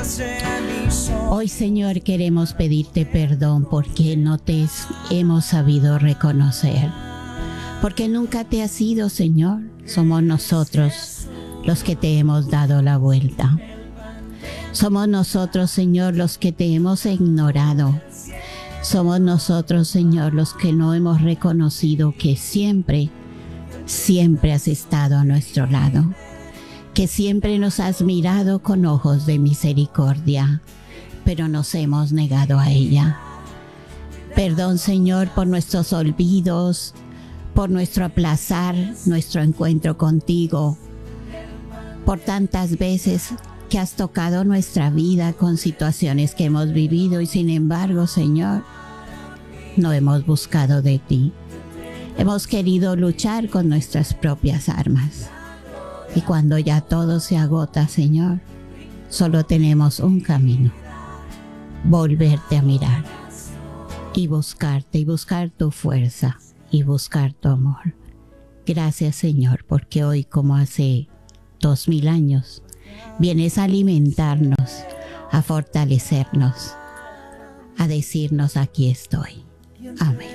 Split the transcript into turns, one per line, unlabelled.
Hoy, Señor, queremos pedirte perdón porque no te hemos sabido reconocer. Porque nunca te has ido, Señor. Somos nosotros los que te hemos dado la vuelta. Somos nosotros, Señor, los que te hemos ignorado. Somos nosotros, Señor, los que no hemos reconocido que siempre, siempre has estado a nuestro lado. Que siempre nos has mirado con ojos de misericordia, pero nos hemos negado a ella. Perdón, Señor, por nuestros olvidos, por nuestro aplazar nuestro encuentro contigo, por tantas veces que has tocado nuestra vida con situaciones que hemos vivido y sin embargo, Señor, no hemos buscado de ti. Hemos querido luchar con nuestras propias armas. Y cuando ya todo se agota, Señor, solo tenemos un camino: volverte a mirar y buscarte y buscar tu fuerza y buscar tu amor. Gracias, Señor, porque hoy, como hace 2000 años, vienes a alimentarnos, a fortalecernos, a decirnos: aquí estoy. Amén.